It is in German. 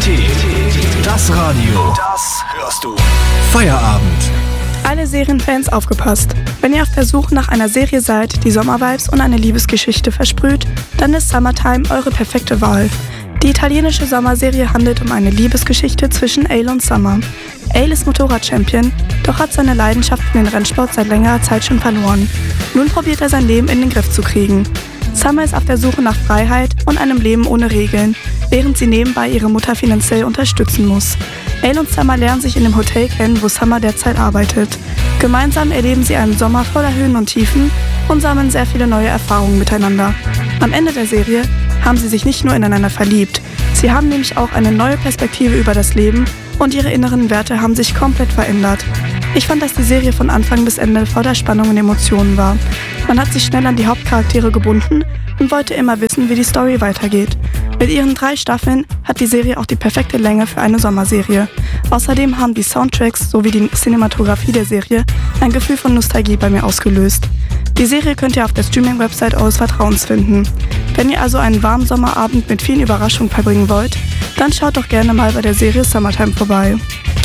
Das Radio. Das hörst du. Feierabend. Alle Serienfans aufgepasst. Wenn ihr auf der Suche nach einer Serie seid, die Sommervibes und eine Liebesgeschichte versprüht, dann ist Summertime eure perfekte Wahl. Die italienische Sommerserie handelt um eine Liebesgeschichte zwischen Ale und Summer. Ale ist Motorrad-Champion, doch hat seine Leidenschaft für den Rennsport seit längerer Zeit schon verloren. Nun probiert er sein Leben in den Griff zu kriegen. Summer ist auf der Suche nach Freiheit und einem Leben ohne Regeln, während sie nebenbei ihre Mutter finanziell unterstützen muss. Ale und Summer lernen sich in dem Hotel kennen, wo Summer derzeit arbeitet. Gemeinsam erleben sie einen Sommer voller Höhen und Tiefen und sammeln sehr viele neue Erfahrungen miteinander. Am Ende der Serie haben sie sich nicht nur ineinander verliebt, sie haben nämlich auch eine neue Perspektive über das Leben und ihre inneren Werte haben sich komplett verändert. Ich fand, dass die Serie von Anfang bis Ende voller Spannung und Emotionen war. Man hat sich schnell an die Hauptcharaktere gebunden und wollte immer wissen, wie die Story weitergeht. Mit ihren 3 Staffeln hat die Serie auch die perfekte Länge für eine Sommerserie. Außerdem haben die Soundtracks sowie die Cinematografie der Serie ein Gefühl von Nostalgie bei mir ausgelöst. Die Serie könnt ihr auf der Streaming-Website eures Vertrauens finden. Wenn ihr also einen warmen Sommerabend mit vielen Überraschungen verbringen wollt, dann schaut doch gerne mal bei der Serie Summertime vorbei.